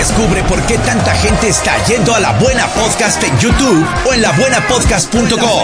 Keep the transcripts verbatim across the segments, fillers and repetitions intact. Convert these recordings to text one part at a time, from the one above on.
Descubre por qué tanta gente está yendo a La Buena Podcast en YouTube o en la buena podcast punto com.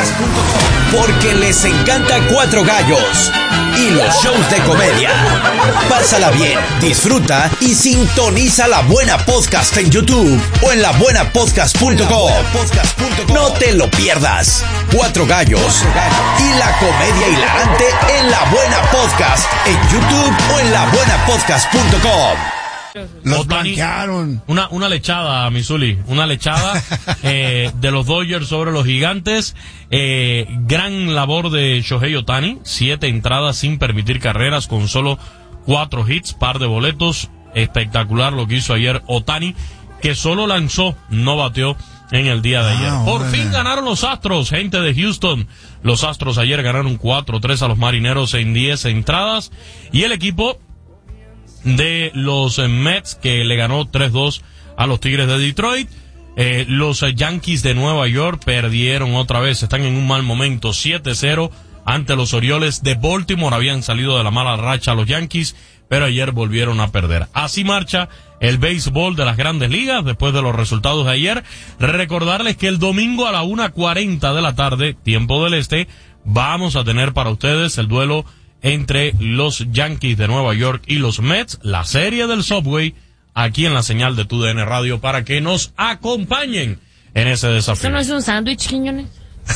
Porque les encanta Cuatro Gallos y los shows de comedia. Pásala bien, disfruta y sintoniza La Buena Podcast en YouTube o en la buena podcast punto com. No te lo pierdas. Cuatro Gallos y la comedia hilarante en La Buena Podcast en YouTube o en la buena podcast punto com. Los blanquearon. Una, una lechada, Missouri. Una lechada eh, de los Dodgers sobre los Gigantes. Eh, gran labor de Shohei Ohtani. Siete entradas sin permitir carreras con solo cuatro hits, par de boletos. Espectacular lo que hizo ayer Ohtani, que solo lanzó, no bateó en el día de ayer. Ah, Por fin ganaron los Astros, gente de Houston. Los Astros ayer ganaron cuatro tres a los Marineros en diez entradas. Y el equipo de los Mets, que le ganó tres dos a los Tigres de Detroit. Eh, los Yankees de Nueva York perdieron otra vez, están en un mal momento, siete cero ante los Orioles de Baltimore. Habían salido de la mala racha los Yankees, pero ayer volvieron a perder. Así marcha el béisbol de las Grandes Ligas después de los resultados de ayer. Recordarles que el domingo a la una cuarenta de la tarde, tiempo del este, vamos a tener para ustedes el duelo entre los Yankees de Nueva York y los Mets, la serie del Subway, aquí en la señal de T U D N Radio, para que nos acompañen en ese desafío. ¿Eso no es un sándwich, Quiñones?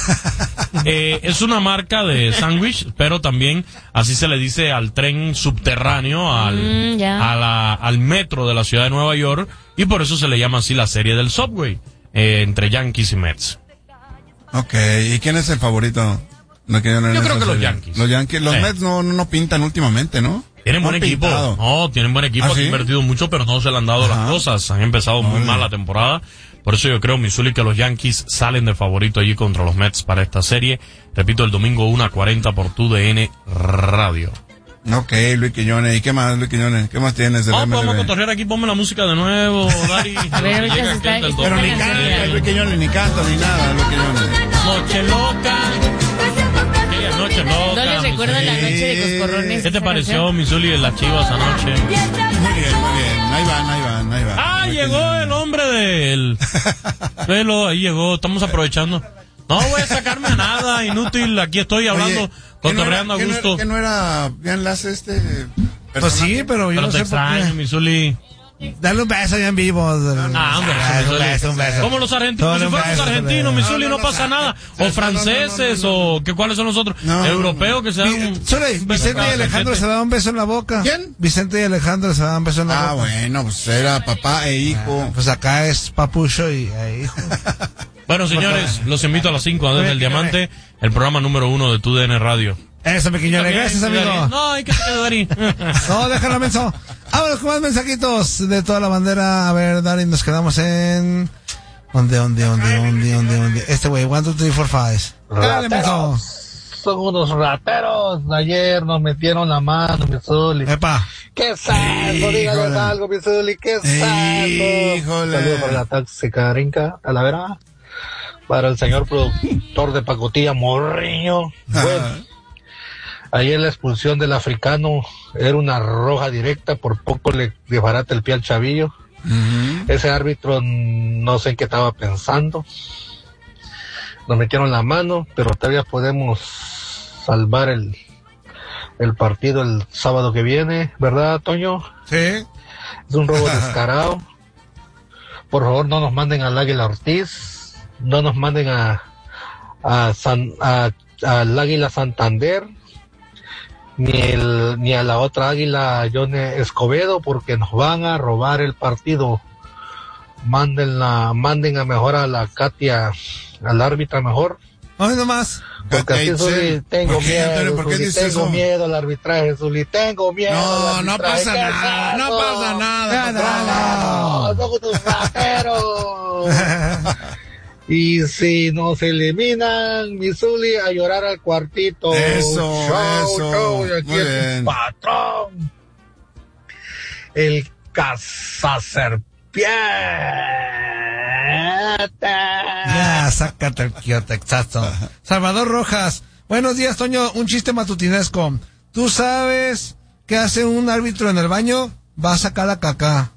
Eh, es una marca de sándwich, pero también así se le dice al tren subterráneo, al, mm, yeah. a la, al metro de la ciudad de Nueva York, y por eso se le llama así la serie del Subway, eh, entre Yankees y Mets. Ok, ¿y quién es el favorito? No, que yo no yo creo que serie. los Yankees. Los Yankees, los sí. Mets no, no, no pintan últimamente, ¿no? Tienen no buen equipo. Pintado. No, tienen buen equipo. ¿Ah, han sí? invertido mucho, pero no se le han dado Ajá. las cosas. Han empezado muy mal la temporada. Por eso yo creo, Missouri, que los Yankees salen de favorito allí contra los Mets para esta serie. Repito, el domingo una cuarenta por T U D N Radio. Ok, Luis Quiñones. ¿Y qué más, Luis Quiñones? ¿Qué más tienes del Ah, M L B? vamos a cotorrear aquí. Ponme la música de nuevo, Dari. A ver, ahorita se está- está Pero ni canta, Luis Quiñones, ni canta, ni nada, Luis Quiñones. Noche loca. Aquella noche loca. ¿No les recuerdan la noche de Coscorrones? ¿Qué te pareció, Missouri, en las Chivas anoche? Muy bien, muy bien. Ahí van, ahí van, ahí van. Ah, Luis llegó Quiñones. el hombre del... Velo, ahí llegó. Estamos aprovechando. No voy a sacarme a nada, inútil. Aquí estoy hablando, Oye, cotorreando a ¿que no era- gusto. que no era bien enlace este Pues sí, pero yo Pero no te sé por extraño, qué. Missouri. Dale un beso ya en vivo. Ah, hombre, un beso, un beso. Como los argentinos, Dale si un fueran los beso, argentinos, dale. Missouri, No, no, no, pasa no, nada. no, O no, franceses, no, no, no, o que cuáles son los otros. No, no, Europeos que se dan un... Sole, un beso Vicente y cada Alejandro cachete. se daban un beso en la boca. ¿Quién? Vicente y Alejandro se daban un beso en la Ah, boca. bueno, pues era papá e hijo. Ah, pues acá es papucho y eh, hijo. Bueno, señores, los invito a las cinco desde el Diamante, el programa número uno de T U D N Radio. Eso, pequeño. Gracias, amigo. No, hay que se quedó Dari. No, déjalo, menso. Vámonos con más mensajitos de toda la bandera. A ver, Dari, nos quedamos en... ¿Dónde, dónde, dónde, dónde, dónde, dónde? Este güey, one, two, three, four, five. Dale, menso. Son unos rateros. Ayer nos metieron la mano, Missouri. Epa. ¡Qué santo! Híjole. Dígales algo, Missouri. ¡Qué santo! Híjole. Saludos para la tóxica rinca, a la vera. Para el señor productor de pacotilla, Morriño. Bueno, ayer la expulsión del africano era una roja directa. Por poco le desbarata el pie al chavillo. Uh-huh. Ese árbitro no sé en qué estaba pensando. Nos metieron la mano, pero todavía podemos salvar el, el partido el sábado que viene, ¿verdad, Toño? Sí. Es un robo descarado. Por favor, no nos manden al Águila Ortiz, no nos manden a, a San, a, al Águila Santander, ni el, ni a la otra Águila Yone Escobedo, porque nos van a robar el partido. Manden la, manden a mejor a la Katia, al árbitra mejor. Hoy nomás. Porque así, Zuli, tengo ¿Por qué, miedo, Antonio? ¿Por qué Zuli, dices tengo eso? miedo al arbitraje, Zuli, tengo miedo No, al no arbitraje. pasa ¿Qué nada, es no eso? pasa nada, Ya, patrón. No, son tus rateros. Y si nos eliminan, mi Zuli, a llorar al cuartito. Eso, Show, eso. show, y aquí Muy es bien. un patrón. El cazaserpiente. Ya, sácate el quiotaxazo. Salvador Rojas. Buenos días, Toño. Un chiste matutinesco. ¿Tú sabes qué hace un árbitro en el baño? Va a sacar la caca.